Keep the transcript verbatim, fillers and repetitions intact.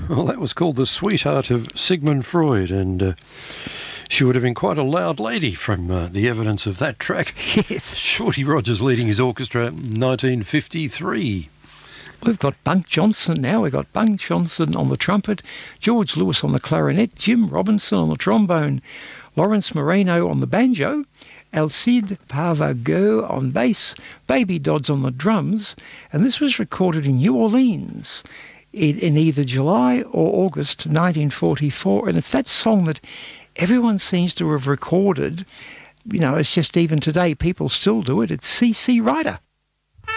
Well, that was called The Sweetheart of Sigmund Freud, and uh, she would have been quite a loud lady from uh, the evidence of that track. Yes. Shorty Rogers leading his orchestra in nineteen fifty-three. We've got Bunk Johnson now. We've got Bunk Johnson on the trumpet, George Lewis on the clarinet, Jim Robinson on the trombone, Lawrence Moreno on the banjo, Alcide Pavago on bass, Baby Dodds on the drums, and this was recorded in New Orleans in, in either July or August nineteen forty-four, and it's that song that everyone seems to have recorded. You know, it's just even today people still do it. It's C C Rider.